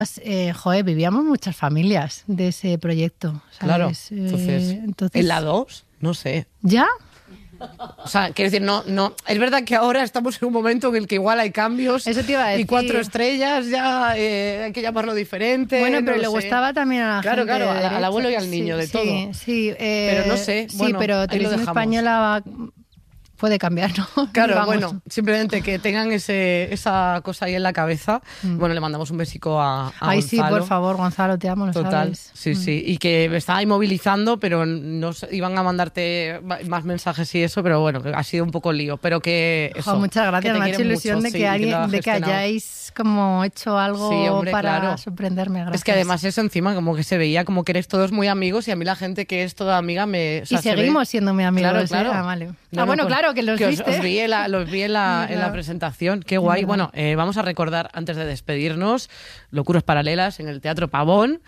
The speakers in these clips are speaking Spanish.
Vivíamos muchas familias de ese proyecto, ¿sabes? Claro, entonces en la 2, no sé. ¿Ya? O sea, quiero decir, no. Es verdad que ahora estamos en un momento en el que igual hay cambios. Eso te iba a decir. Y 4 estrellas ya hay que llamarlo diferente. Bueno, pero no le sé. gustaba también a la gente. Claro, de al abuelo y al niño, de todo. Sí, pero no sé. Bueno, sí, pero Televisión Española puede cambiar, ¿no? Claro, Vamos. bueno, simplemente que tengan esa cosa ahí en la cabeza. Bueno, le mandamos un besico a Ay, Gonzalo. sí, por favor, Gonzalo, te amo, lo Total, sabes. sí. Y que me estaba ahí movilizando, pero no iban a mandarte más mensajes y eso, pero bueno, que ha sido un poco lío. Pero que eso. Muchas gracias, me ha hecho ilusión de que hayáis como hecho algo para sorprenderme. Gracias. Es que además eso encima como que se veía como que eres todos muy amigos y a mí la gente que es toda amiga me... O sea, y seguimos siendo muy amigos. Claro. Vale. Bueno, claro, que los viste. Os vi en la presentación. Qué guay. Bueno, vamos a recordar antes de despedirnos Locuras Paralelas en el Teatro Pavón.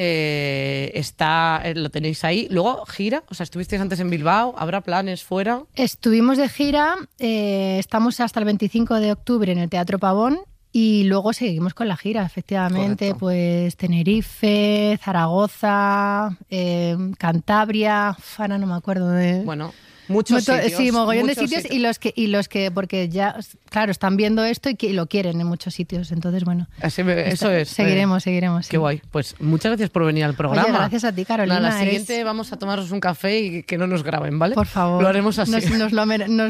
Lo tenéis ahí. Luego, gira. O sea, estuvisteis antes en Bilbao. ¿Habrá planes fuera? Estuvimos de gira. Estamos hasta el 25 de octubre en el Teatro Pavón. Y luego seguimos con la gira, efectivamente. Correcto. Pues Tenerife, Zaragoza, Cantabria. Ahora no me acuerdo de... Bueno... Muchos sitios. Sí, mogollón de sitios. Y los que porque ya, claro, están viendo esto y lo quieren en muchos sitios. Entonces, bueno. Eso es. Seguiremos. Sí. Qué guay. Pues muchas gracias por venir al programa. Oye, gracias a ti, Carolina. La siguiente vamos a tomarnos un café y que no nos graben, ¿vale? Por favor. Lo haremos así. Nos lo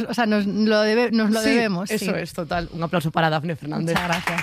debemos. Eso es, total. Un aplauso para Dafne Fernández. Muchas gracias.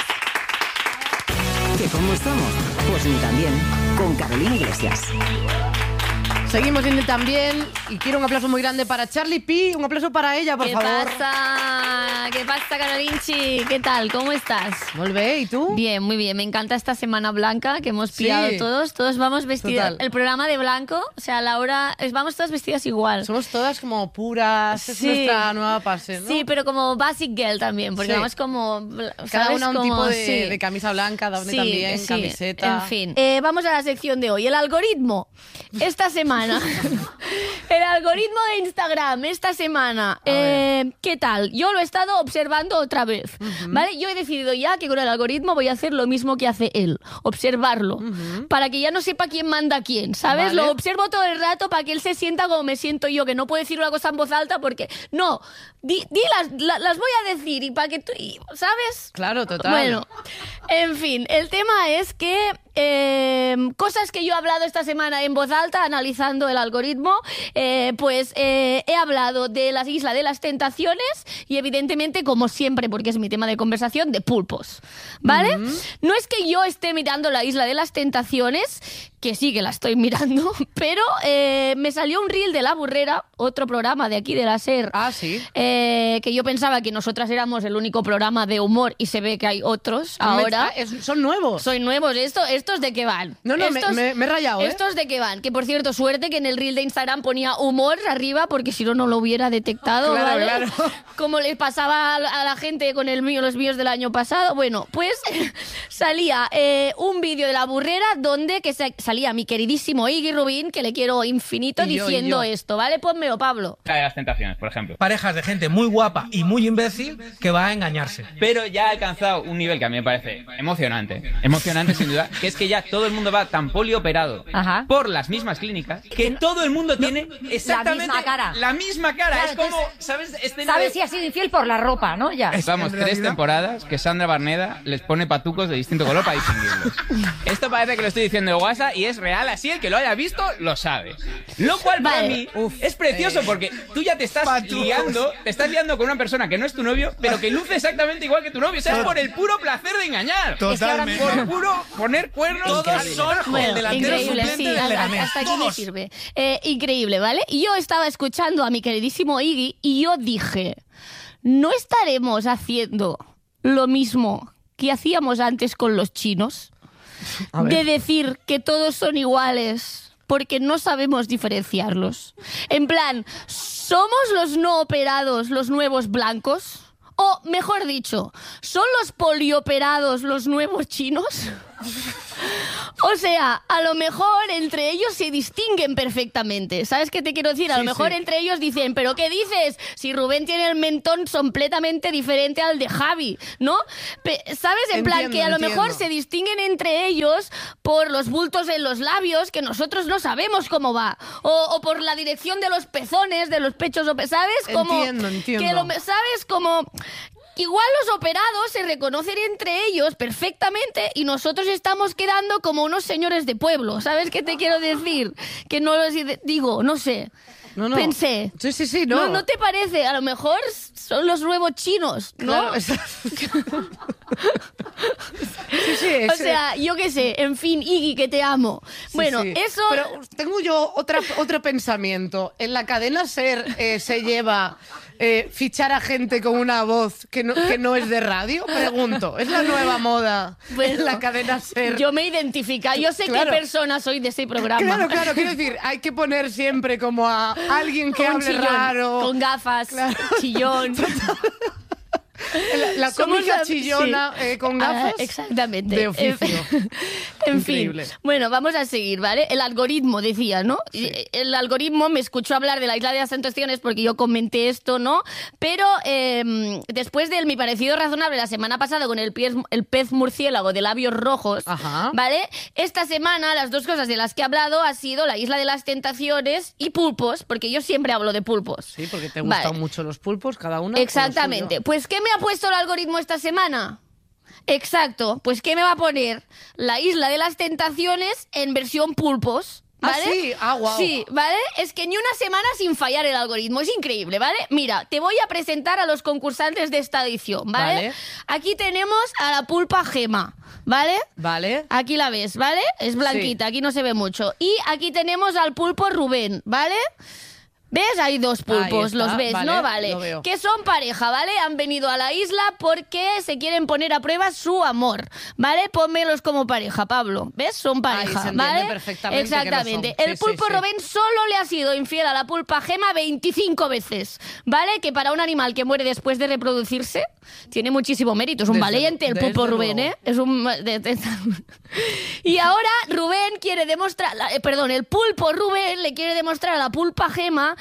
¿Que cómo estamos? Pues ni tan bien. Con Carolina Iglesias. Seguimos yendo también y quiero un aplauso muy grande para Charlie P. Un aplauso para ella, por favor. ¿Qué pasa, Carolinchi? ¿Qué tal? ¿Cómo estás? Muy bien, ¿y tú? Bien, muy bien. Me encanta esta Semana Blanca que hemos pillado todos. Todos vamos vestidas. El programa de blanco, o sea, Laura, vamos todas vestidas igual. Somos todas como puras, es nuestra nueva fase, ¿no? Sí, pero como basic girl también, porque vamos como... Cada una un tipo de camisa blanca, Dafne también, camiseta... En fin. Vamos a la sección de hoy. El algoritmo. Esta semana. El algoritmo de Instagram esta semana. ¿Qué tal? Yo lo he estado observando otra vez, ¿vale? Yo he decidido ya que con el algoritmo voy a hacer lo mismo que hace él, observarlo, para que ya no sepa quién manda a quién, ¿sabes? Vale. Lo observo todo el rato para que él se sienta como me siento yo, que no puedo decir una cosa en voz alta porque... No, las voy a decir y para que tú... ¿Sabes? Claro, total. Bueno, en fin, el tema es que... cosas que yo he hablado esta semana en voz alta analizando el algoritmo, he hablado de la Isla de las Tentaciones y evidentemente, como siempre, porque es mi tema de conversación, de pulpos, ¿vale? No es que yo esté mirando la Isla de las Tentaciones, que sí que la estoy mirando, pero me salió un reel de La Burrera, otro programa de aquí de la SER. Ah, sí. Que yo pensaba que nosotras éramos el único programa de humor y se ve que hay otros ahora. Son nuevos. Son nuevos. ¿Estos de qué van? No, me he rayado, ¿Estos de qué van? Que, por cierto, suerte que en el reel de Instagram ponía humor arriba, porque si no, no lo hubiera detectado, claro, ¿vale? Claro. Como le pasaba a la gente con los míos del año pasado. Bueno, pues salía un vídeo de La Burrera donde salía mi queridísimo Iggy Rubín, que le quiero infinito, diciendo esto, ¿vale? Pónmelo, Pablo. La de las Tentaciones, por ejemplo. Parejas de gente muy guapa y muy imbécil que va a engañarse. Pero ya ha alcanzado un nivel que a mí me parece emocionante sin duda, que es que ya todo el mundo va tan polioperado por las mismas clínicas que todo el mundo tiene exactamente la misma cara. Claro, es como, ¿sabes? Sabes si ha sido infiel por la ropa, ¿no? Ya. Vamos, 3 temporadas que Sandra Barneda les pone patucos de distinto color para distinguirlos. Esto parece que lo estoy diciendo de WhatsApp y es real, así el que lo haya visto lo sabe. Lo cual para mí es precioso porque tú ya te estás liando con una persona que no es tu novio, pero que luce exactamente igual que tu novio. O sea, es por el puro placer de engañar. Totalmente. Por puro poner cuernos. Todos son el delantero suplente del Leganés. Hasta aquí me sirve. Increíble, ¿vale? Y yo estaba escuchando a mi queridísimo Iggy y yo dije, ¿no estaremos haciendo lo mismo que hacíamos antes con los chinos? De decir que todos son iguales porque no sabemos diferenciarlos. En plan, ¿somos los no operados los nuevos blancos? O, mejor dicho, ¿son los polioperados los nuevos chinos? O sea, a lo mejor entre ellos se distinguen perfectamente. ¿Sabes qué te quiero decir? A lo mejor entre ellos dicen, ¿pero qué dices? Si Rubén tiene el mentón completamente diferente al de Javi, ¿no? ¿Sabes? En plan que a lo mejor se distinguen entre ellos por los bultos en los labios, que nosotros no sabemos cómo va. O por la dirección de los pezones, de los pechos, ¿sabes? Como Entiendo. ¿sabes? Como... Igual los operados se reconocen entre ellos perfectamente y nosotros estamos quedando como unos señores de pueblo. ¿Sabes qué te quiero decir? Que no lo digo, no sé. No. Pensé. Sí, no. ¿No te parece? A lo mejor son los nuevos chinos, ¿no? Claro, O sea, yo qué sé, en fin, Iggy, que te amo. Bueno, eso... Pero tengo yo otro pensamiento. En la cadena SER se lleva fichar a gente con una voz que no es de radio, pregunto. ¿Es la nueva moda en la cadena SER? Yo me identifico, yo sé qué persona soy de ese programa. Claro, quiero decir, hay que poner siempre como a alguien que hable chillón, raro. con gafas, chillón. La cómica chillona con gafas. Exactamente. De oficio. En Increíble. fin. Bueno, vamos a seguir, ¿vale? El algoritmo, decía, ¿no? Sí. El algoritmo me escuchó hablar de la Isla de las Tentaciones porque yo comenté esto, ¿no? Pero después de mi parecido razonable la semana pasada con el pez murciélago de labios rojos, ¿vale? Esta semana las dos cosas de las que he hablado ha sido la Isla de las Tentaciones y pulpos, porque yo siempre hablo de pulpos. Sí, porque te gustan mucho los pulpos, cada una. Exactamente. Pues, ¿qué me ha puesto el algoritmo esta semana? Exacto, pues ¿qué me va a poner? La Isla de las Tentaciones en versión pulpos, ¿vale? Ah, sí, wow. Sí, ¿vale? Es que ni una semana sin fallar el algoritmo, es increíble, ¿vale? Mira, te voy a presentar a los concursantes de esta edición, ¿vale? Aquí tenemos a la pulpa Gema, ¿vale? Vale. Aquí la ves, ¿vale? Es blanquita, aquí no se ve mucho. Y aquí tenemos al pulpo Rubén, ¿vale? ¿Ves? Hay dos pulpos, los ves, vale, ¿no? Vale. lo veo. Que son pareja, ¿vale? Han venido a la isla porque se quieren poner a prueba su amor, ¿vale? Pónmelos como pareja, Pablo. ¿Ves? Son pareja, se entiende ¿vale? perfectamente. Exactamente. Que lo son. El pulpo Rubén solo le ha sido infiel a la pulpa Gema 25 veces, ¿vale? Que para un animal que muere después de reproducirse tiene muchísimo mérito. Es un valiente el pulpo Rubén, ¿eh? Es un... Y ahora Rubén quiere demostrar... el pulpo Rubén le quiere demostrar a la pulpa Gema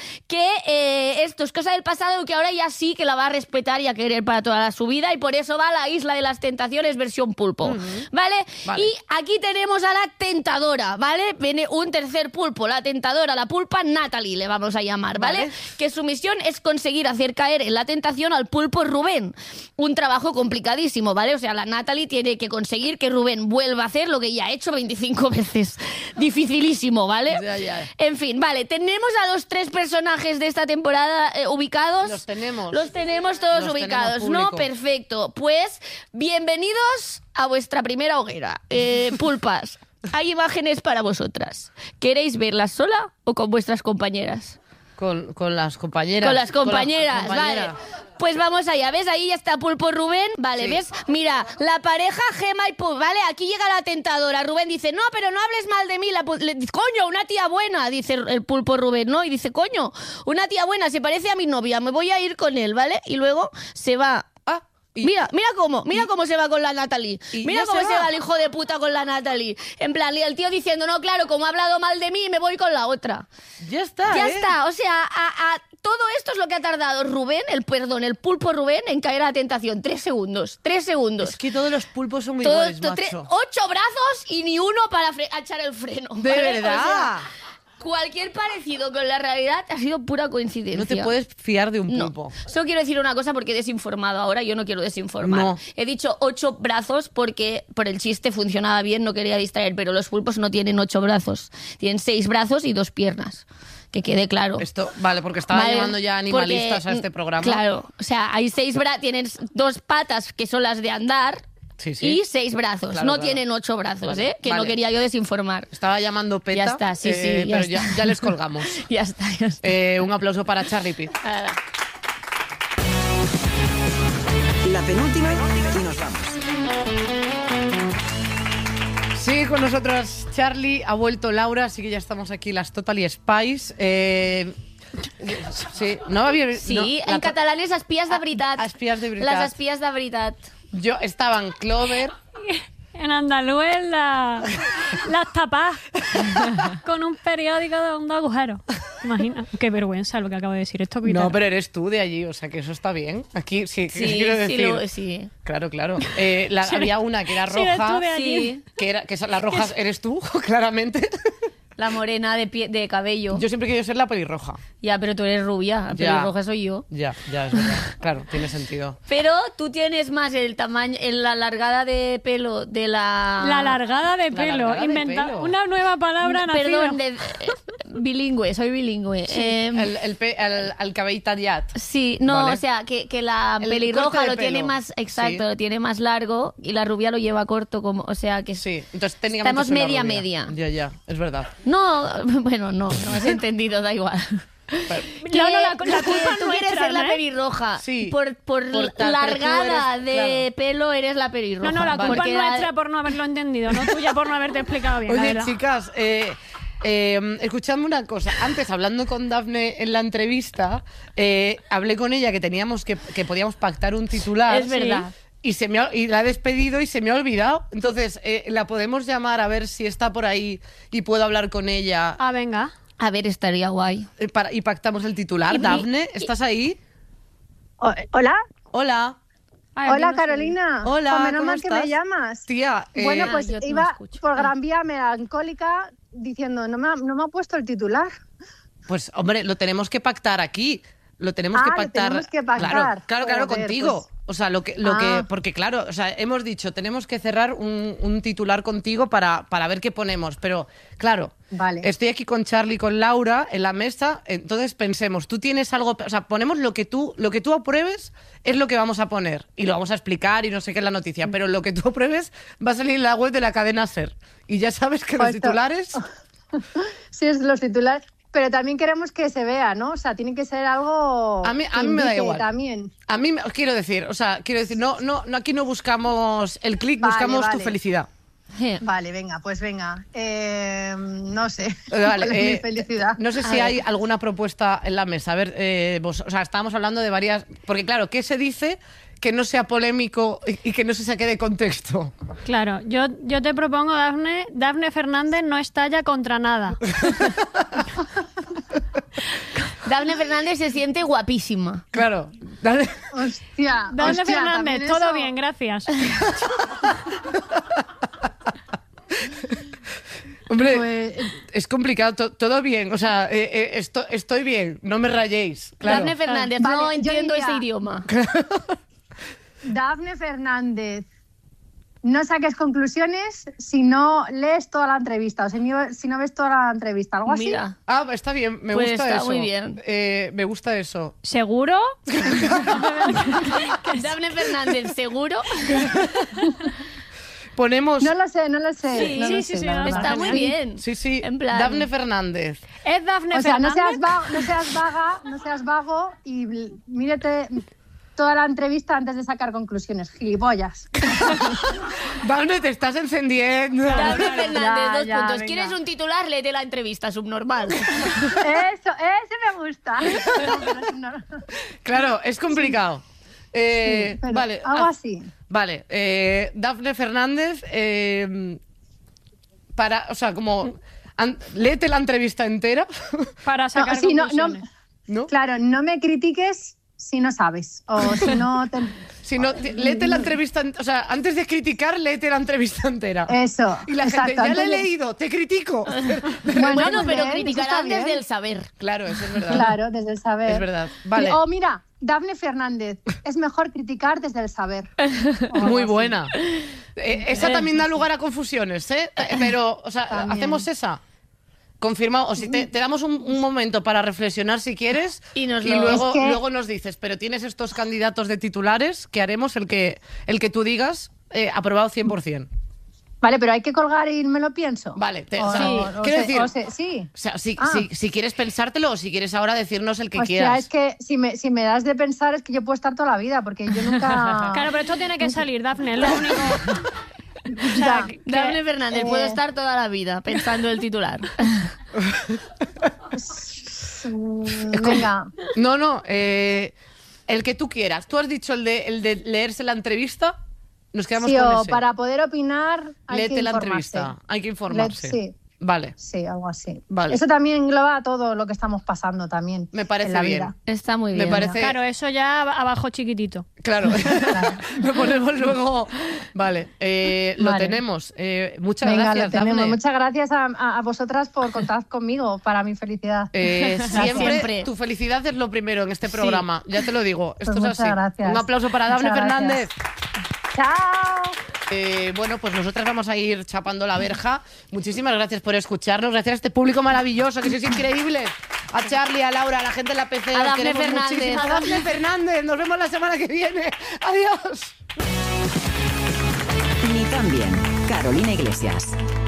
que esto es cosa del pasado y que ahora ya sí que la va a respetar y a querer para toda su vida, y por eso va a la Isla de las Tentaciones versión pulpo, ¿vale? Y aquí tenemos a la tentadora, ¿vale? Viene un tercer pulpo, la tentadora, la pulpa Natalie le vamos a llamar, ¿vale? Que su misión es conseguir hacer caer en la tentación al pulpo Rubén. Un trabajo complicadísimo, ¿vale? O sea, la Natalie tiene que conseguir que Rubén vuelva a hacer lo que ya ha hecho 25 veces. Dificilísimo, ¿vale? Ya. En fin, vale, tenemos a los tres personajes de esta temporada ubicados. Los tenemos. Los tenemos todos ubicados, ¿no? Perfecto. Pues bienvenidos a vuestra primera hoguera. Pulpas, hay imágenes para vosotras. ¿Queréis verlas sola o con vuestras compañeras? Con las compañeras. Con las compañeras, vale. Pues vamos allá, ¿ves? Ahí ya está Pulpo Rubén, vale, ¿ves? Mira, la pareja Gema y Pulpo, ¿vale? Aquí llega la tentadora. Rubén dice, no, pero no hables mal de mí. Coño, una tía buena, dice el Pulpo Rubén, ¿no? Y dice, coño, una tía buena, se parece a mi novia, me voy a ir con él, ¿vale? Y luego se va... Mira cómo se va con la Natalie. Mira cómo se va el hijo de puta con la Natalie. En plan, y el tío diciendo, no, claro, como ha hablado mal de mí, me voy con la otra. Ya está, Ya está. O sea, todo esto es lo que ha tardado Rubén, el pulpo Rubén, en caer a la tentación. 3 segundos. 3 segundos. Es que todos los pulpos son muy iguales, macho. 8 brazos y ni uno para echar el freno. ¿De verdad? O sea, cualquier parecido con la realidad ha sido pura coincidencia. No te puedes fiar de un pulpo. No. Solo quiero decir una cosa porque he desinformado ahora. Yo no quiero desinformar. No. He dicho 8 brazos porque por el chiste funcionaba bien, no quería distraer, pero los pulpos no tienen 8 brazos. Tienen 6 brazos y 2 piernas. Que quede claro. Vale, porque estaba llamando ya animalistas a este programa. Claro, o sea, hay 6 brazos, tienen 2 patas que son las de andar. Sí. Y 6 brazos. Claro, no tienen 8 brazos, vale, que no quería yo desinformar. Estaba llamando PETA. Ya está, sí, pero ya les colgamos. Ya está. Un aplauso para Charlie Pitt. La penúltima y nos vamos. Sí, con nosotras Charlie, ha vuelto Laura, así que ya estamos aquí las Totally Spies. Sí, no había... Sí, no, en catalán es espías de veritat. Espías de veritat. Las espías de veritat. Estaban Clover, en Andaluz las tapas con un periódico de un agujero. Imagina, qué vergüenza lo que acabo de decir. Esto No, pero eres tú de allí, o sea que eso está bien. Aquí sí, quiero decir. Sí. Claro. Había una que era Sí, eres roja, tú de allí. la roja eres tú, claramente. La morena de cabello. Yo siempre he querido ser la pelirroja. Ya, pero tú eres rubia. La pelirroja soy yo. Ya, es verdad. Claro, tiene sentido. Pero tú tienes más el tamaño, la largada de pelo de la... La largada de pelo. largada de Inventa pelo. una nueva palabra nacida. Perdón, bilingüe, soy bilingüe. El cabell tallat. Sí, no, Vale. o sea, que la El pelirroja corte de lo tiene pelo. más, exacto, Sí. lo tiene más largo y la rubia lo lleva corto, como, o sea que Sí, entonces técnicamente estamos soy la media. rubia. Ya, es verdad. No, bueno, no has entendido, da igual. Pero- No, la culpa tú es quieres nuestra, ser la ¿eh? pelirroja. Sí. Por largada tú eres- de pelo eres la pelirroja. No, la culpa Porque es nuestra por no haberlo entendido, no tuya por no haberte explicado bien. Oye, Adela. chicas, escuchadme una cosa. Antes, hablando con Dafne en la entrevista, hablé con ella que podíamos pactar un titular. Es verdad. Y la he despedido y se me ha olvidado. Entonces, la podemos llamar a ver si está por ahí y puedo hablar con ella. Ah, venga. A ver, estaría guay. Y pactamos el titular. Y- Dafne, ¿estás ahí? Hola. Hola. Ay, a mí Hola, no sé. Carolina. Hola, Pues menos ¿cómo mal que estás? me llamas. Tía, Bueno, pues yo te iba escucho. por Gran Vía melancólica diciendo, no me ha puesto el titular. pues hombre, lo tenemos que pactar aquí. Lo tenemos Ah, que lo pactar. tenemos que pactar. Claro, Joder, contigo. pues. O sea, porque claro, o sea, hemos dicho, tenemos que cerrar un titular contigo para ver qué ponemos. Pero, claro, Vale. estoy aquí con Charlie y con Laura en la mesa, entonces pensemos, tú tienes algo, o sea, ponemos lo que tú apruebes es lo que vamos a poner. Y lo vamos a explicar y no sé qué es la noticia, pero lo que tú apruebes va a salir en la web de la cadena SER. Y ya sabes que los Pues titulares... Sí, es los titulares. Pero también queremos que se vea, ¿no? O sea, tiene que ser algo A mí que me da indique igual. también. A mí, quiero decir, no, aquí no buscamos el clic, Vale, buscamos tu vale. felicidad. Vale, venga, pues venga. No sé. Vale, ¿Cuál es mi felicidad? No sé si hay alguna propuesta en la mesa. A ver, estábamos hablando de varias... Porque claro, ¿qué se dice que no sea polémico y que no se saque de contexto? Claro, yo te propongo, Dafne Fernández no estalla contra nada. Dafne Fernández se siente guapísima. Claro. Dale. Hostia, Dafne hostia, Fernández, también todo eso. bien, gracias. Hombre, Pues, es complicado. Todo bien. O sea, estoy bien. No me rayéis. Claro. Dafne Fernández, Vale, no yo entiendo diría- ese idioma. Dafne Fernández, no saques conclusiones si no lees toda la entrevista o si no ves toda la entrevista, algo así. Mira, Ah, está bien. Me Pues gusta está eso. muy bien. Me gusta eso. ¿Seguro? Dafne Fernández, ¿seguro? Ponemos... No lo sé. Sí, no lo sí, sé, sí, la no, verdad. Está muy bien. Sí. En plan- Dafne Fernández. ¿Es Dafne O sea, no Fernández? seas vago y mírate toda la entrevista antes de sacar conclusiones, gilipollas. Dafne, te estás encendiendo. Dafne Fernández, Ya, 2 ya, puntos. venga. ¿Quieres un titular? Léete la entrevista, subnormal. Eso, ese me gusta. No, Claro, es complicado. pero Vale. algo así. Vale. Dafne Fernández, léete la entrevista entera, Para sacar sí, no, conclusiones. ¿no? Claro, no me critiques si no sabes o si no te... Si no, léete la entrevista, o sea, antes de criticar, léete la entrevista entera. Eso, Y la gente, exacto, ya la he antes de- leído, te critico. Bueno, pues pero bien, eso criticarán está bien. desde el saber. Claro, eso es verdad. Claro, desde el saber. Es verdad. Vale. O mira, Dafne Fernández, es mejor criticar desde el saber. O algo Muy así. buena. Esa también da lugar a confusiones, ¿eh? Pero, o sea, También. hacemos esa. Confirmado. O si te damos un momento para reflexionar si quieres Y nos y lo- luego, Es que- luego nos dices, pero tienes estos candidatos de titulares que haremos el que tú digas aprobado 100%. Vale, pero hay que colgar y me lo pienso. Vale, O- quiero decir, sí. o sea, si Ah. quieres pensártelo o si quieres ahora decirnos el que Hostia, quieras. es que si me das de pensar es que yo puedo estar toda la vida, porque yo nunca... Claro, pero esto tiene que salir, Dafne, es lo único. O sea, Ya. Dafne Fernández, puedo estar toda la vida pensando el titular. Venga. No, el que tú quieras. Tú has dicho el de leerse la entrevista. Nos quedamos Sí, con o ese. para poder opinar hay Léete que la informarse. entrevista, hay que informarse. Sí. Vale. Sí, algo así. Vale. Eso también engloba todo lo que estamos pasando también. Me parece en la bien. vida. Está muy Me bien. parece... Claro, eso ya abajo chiquitito. Claro. Lo ponemos luego. Vale. Lo Vale. tenemos. Muchas Venga, gracias, lo tenemos. Dafne. Muchas gracias a vosotras por contar conmigo para mi felicidad. Siempre tu felicidad es lo primero en este programa. Ya te lo digo. Esto Pues es muchas así. gracias. Un aplauso para Dafne Muchas Fernández. Chao. Bueno, pues nosotras vamos a ir chapando la verja. Muchísimas gracias por escucharnos. Gracias a este público maravilloso, que sois increíbles. A Charlie, a Laura, a la gente de la PC. A os Dafne queremos Fernández. muchísimo. A Dafne Fernández. Nos vemos la semana que viene. Adiós. Ni tan bien. Carolina Iglesias.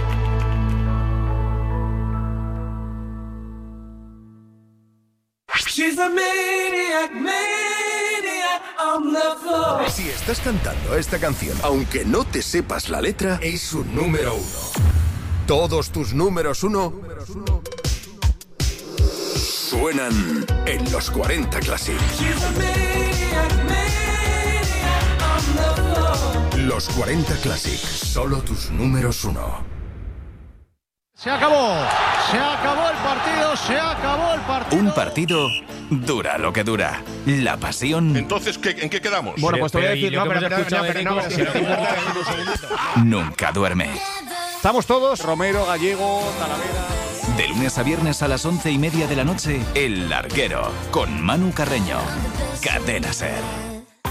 Si estás cantando esta canción, aunque no te sepas la letra, es un número 1. Todos tus números 1 suenan en los 40 Classic. Los 40 Classic, solo tus números 1. Se acabó el partido, se acabó el partido. Un partido dura lo que dura. La pasión. Entonces, ¿en qué quedamos? Bueno, pues te voy a decir, Nunca duerme. Estamos todos, Romero, Gallego, Talavera. De lunes a viernes a las 11:30 de la noche, El Larguero, con Manu Carreño. Cadena Ser.